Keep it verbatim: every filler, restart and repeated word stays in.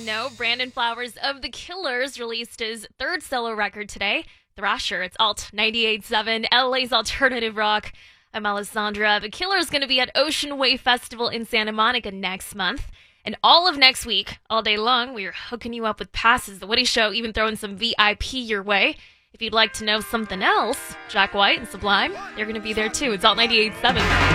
know, Brandon Flowers of The Killers released his third solo record today, Thrasher. It's Alt ninety-eight point seven, L A's alternative rock. I'm Alessandra. The Killers going to be at Ocean Wave Festival in Santa Monica next month. And all of next week, all day long, we are hooking you up with passes. The Woody Show even throwing some V I P your way. If you'd like to know something else, Jack White and Sublime, they're going to be there too. It's Alt ninety-eight point seven.